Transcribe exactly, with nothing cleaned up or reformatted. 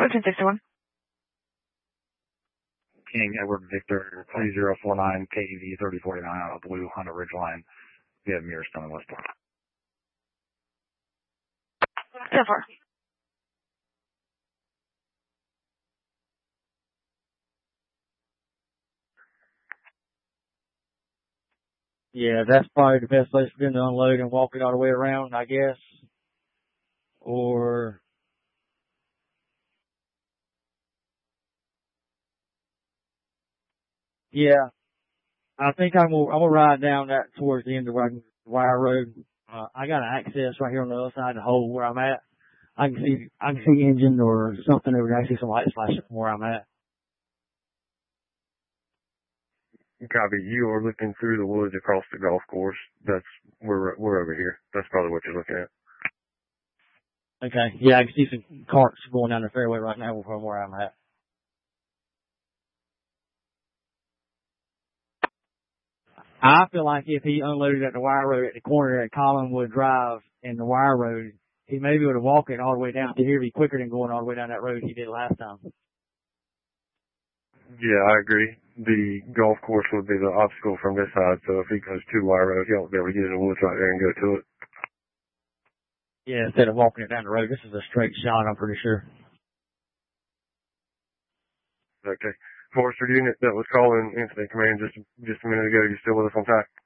ten sixty-one. King Edward Victor three zero four nine K E V thirty forty-nine out of Blue Hunter Ridgeline. We have Mirrorstone Westport. ten four. Yeah, that's probably the best place for them to unload and walk it all the way around, I guess. Or, yeah, I think I'm gonna, I'm gonna ride down that towards the end of where I can, Wire Road. Uh, I got access right here on the other side of the hole where I'm at. I can see, I can see engine or something over there. I see some lights flashing from where I'm at. Copy. You are looking through the woods across the golf course. That's, we're, we're over here. That's probably what you're looking at. Okay. Yeah, I can see some carts going down the fairway right now from where I'm at. I feel like if he unloaded at the Wire Road at the corner at Collinwood Drive and the Wire Road, he may be able to walk it all the way down to here, be quicker than going all the way down that road he did last time. Yeah, I agree. The golf course would be the obstacle from this side, so if he goes to Wire Road, he won't be able to get in the woods right there and go to it. Yeah, instead of walking it down the road, this is a straight shot, I'm pretty sure. Okay. Forester unit that was calling incident command just just a minute ago, you still with us on track?